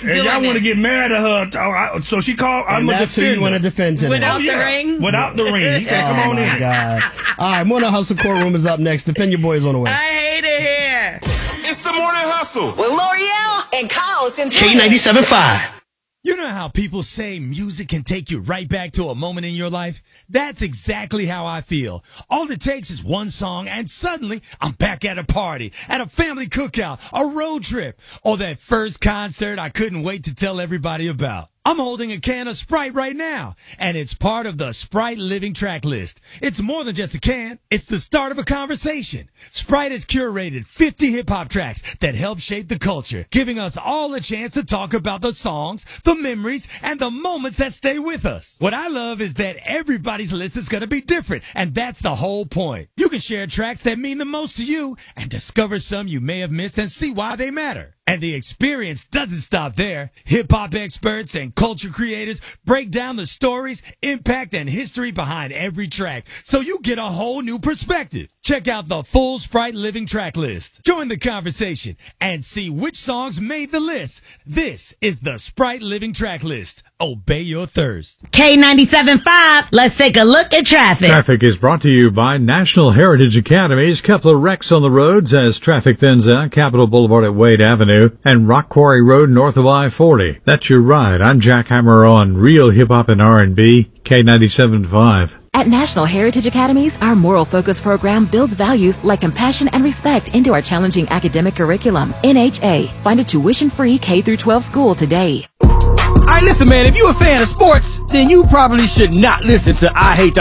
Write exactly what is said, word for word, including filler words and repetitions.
doing and y'all it. want to get mad at her. Oh, I- So she called. I'm And a that's who defender. you want to defend today. Without Oh, the yeah. ring? Without the ring. He said, "Come Oh, on my in." God. All right, Morning Hustle Courtroom is up next. Defend your boys on the way. I hate it here. It's the Morning Hustle With L'Oreal and Kyle Centeno. K ninety-seven point five. You know how people say music can take you right back to a moment in your life? That's exactly how I feel. All it takes is one song and suddenly I'm back at a party, at a family cookout, a road trip, or that first concert I couldn't wait to tell everybody about. I'm holding a can of Sprite right now, and it's part of the Sprite Living Track List. It's more than just a can. It's the start of a conversation. Sprite has curated fifty hip-hop tracks that help shape the culture, giving us all a chance to talk about the songs, the memories, and the moments that stay with us. What I love is that everybody's list is going to be different, and that's the whole point. You can share tracks that mean the most to you and discover some you may have missed and see why they matter. And the experience doesn't stop there. Hip-hop experts and culture creators break down the stories, impact, and history behind every track, so you get a whole new perspective. Check out the full Sprite Living Track List. Join the conversation and see which songs made the list. This is the Sprite Living Track List. Obey your thirst. K ninety-seven point five, let's take a look at traffic. Traffic is brought to you by National Heritage Academies. Couple of wrecks on the roads as traffic thins out. Capitol Boulevard at Wade Avenue and Rock Quarry Road north of I forty. That's your ride. I'm Jack Hammer on Real Hip Hop and R and B, K ninety-seven point five. At National Heritage Academies, our moral focus program builds values like compassion and respect into our challenging academic curriculum. N H A. Find a tuition-free K through twelve school today. All right, listen, man, if you're a fan of sports, then you probably should not listen to I Hate the